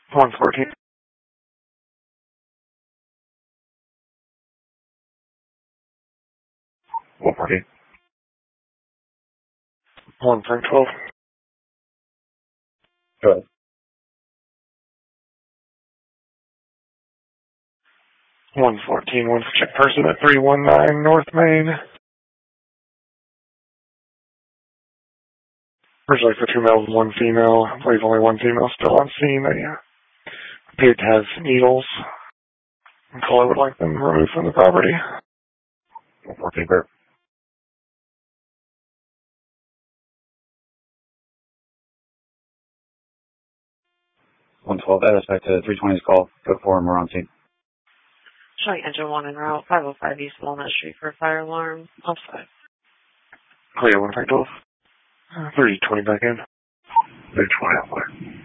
114. 114. 112. Good. 114. One for check person at 319 North Main. Originally for 2 males and 1 female. I believe only 1 female still on scene. They appeared to have needles. And caller would like them removed from the property. 114. 112, that respect to 320's call. Go for him, we're on scene. Showing engine 1 en route, 505 East Walnut Street for a fire alarm. Offside. Clear 112. 320 back in. 320 offline.